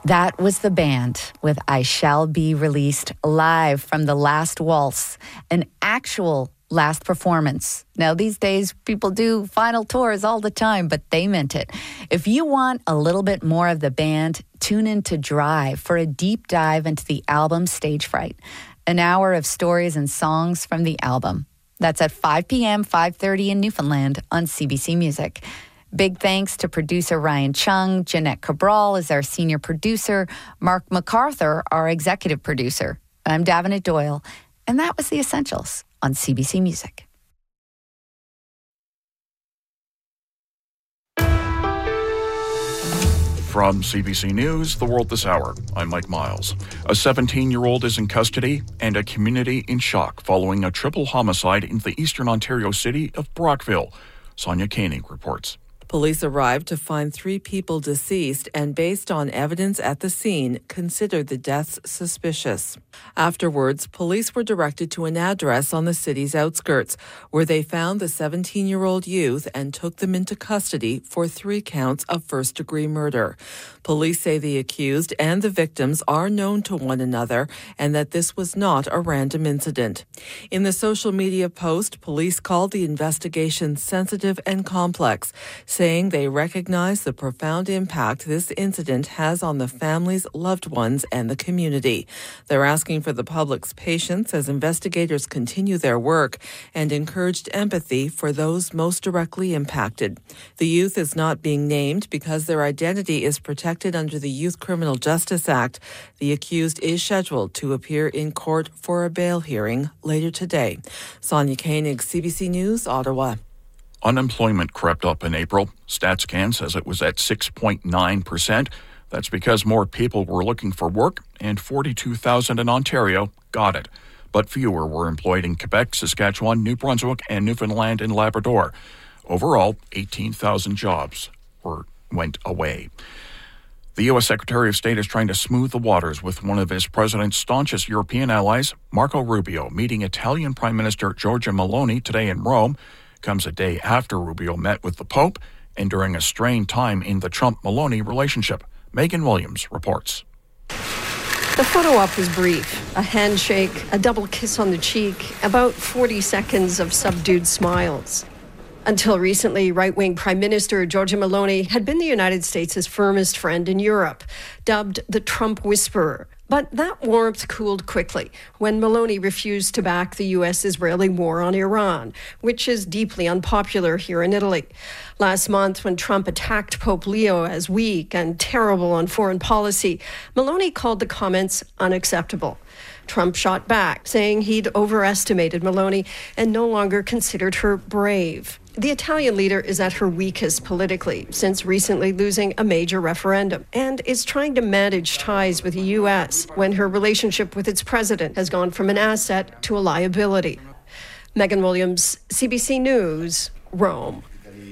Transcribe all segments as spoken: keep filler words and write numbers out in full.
That was the band with I Shall Be Released live from The Last Waltz, an actual last performance. Now, these days, people do final tours all the time, but they meant it. If you want a little bit more of the band, tune in to Drive for a deep dive into the album Stage Fright, an hour of stories and songs from the album. That's at five p.m., five thirty in Newfoundland on C B C Music. Big thanks to producer Ryan Chung. Jeanette Cabral is our senior producer. Mark MacArthur, our executive producer. I'm Davenant Doyle, and that was The Essentials on C B C Music. From C B C News, The World This Hour, I'm Mike Miles. A seventeen-year-old is in custody and a community in shock following a triple homicide in the eastern Ontario city of Brockville. Sonia Koenig reports. Police arrived to find three people deceased and, based on evidence at the scene, considered the deaths suspicious. Afterwards, police were directed to an address on the city's outskirts, where they found the seventeen-year-old youth and took them into custody for three counts of first-degree murder. Police say the accused and the victims are known to one another and that this was not a random incident. In the social media post, police called the investigation sensitive and complex, saying they recognize the profound impact this incident has on the families, loved ones, and the community. They're asking for the public's patience as investigators continue their work and encouraged empathy for those most directly impacted. The youth is not being named because their identity is protected under the Youth Criminal Justice Act. The accused is scheduled to appear in court for a bail hearing later today. Sonia Koenig, C B C News, Ottawa. Unemployment crept up in April. StatsCan says it was at six point nine percent. That's because more people were looking for work, and forty-two thousand in Ontario got it. But fewer were employed in Quebec, Saskatchewan, New Brunswick, and Newfoundland and Labrador. Overall, eighteen thousand jobs were went away. The U S Secretary of State is trying to smooth the waters with one of his president's staunchest European allies, Marco Rubio, meeting Italian Prime Minister Giorgia Meloni today in Rome. Comes a day after Rubio met with the Pope and during a strained time in the Trump-Meloni relationship. Megan Williams reports. The photo op was brief. A handshake, a double kiss on the cheek, about forty seconds of subdued smiles. Until recently, right-wing Prime Minister Giorgia Meloni had been the United States' firmest friend in Europe, dubbed the Trump Whisperer. But that warmth cooled quickly when Meloni refused to back the U S-Israeli war on Iran, which is deeply unpopular here in Italy. Last month, when Trump attacked Pope Leo as weak and terrible on foreign policy, Meloni called the comments unacceptable. Trump shot back, saying he'd overestimated Meloni and no longer considered her brave. The Italian leader is at her weakest politically since recently losing a major referendum and is trying to manage ties with the U S when her relationship with its president has gone from an asset to a liability. Megan Williams, C B C News, Rome.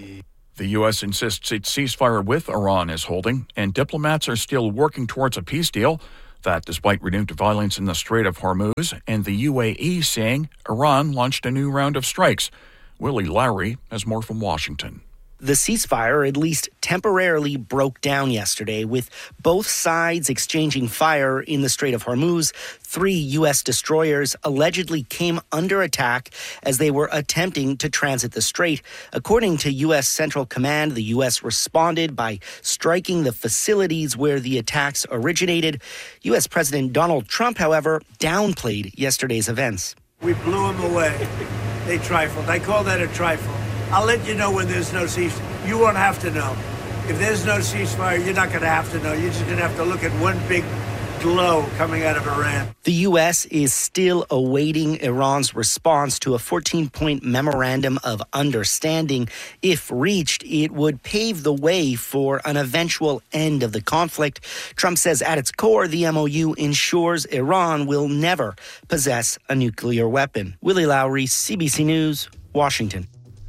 The U S insists its ceasefire with Iran is holding, and diplomats are still working towards a peace deal. That despite renewed violence in the Strait of Hormuz and the U A E saying Iran launched a new round of strikes. Willie Lowry has more from Washington. The ceasefire at least temporarily broke down yesterday, with both sides exchanging fire in the Strait of Hormuz. Three U S destroyers allegedly came under attack as they were attempting to transit the strait. According to U S Central Command, the U S responded by striking the facilities where the attacks originated. U S President Donald Trump, however, downplayed yesterday's events. We blew them away. They trifled. I call that a trifle. I'll let you know when there's no ceasefire. You won't have to know. If there's no ceasefire, you're not going to have to know. You're just going to have to look at one big glow coming out of Iran. The U S is still awaiting Iran's response to a fourteen-point memorandum of understanding. If reached, it would pave the way for an eventual end of the conflict. Trump says at its core, the M O U ensures Iran will never possess a nuclear weapon. Willie Lowry, C B C News, Washington.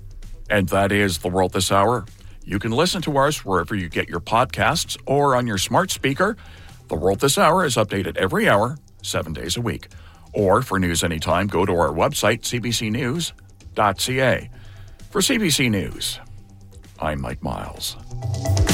And that is The World This Hour. You can listen to us wherever you get your podcasts or on your smart speaker. The World This Hour is updated every hour, seven days a week. Or for news anytime, go to our website, c b c news dot c a. For C B C News, I'm Mike Miles.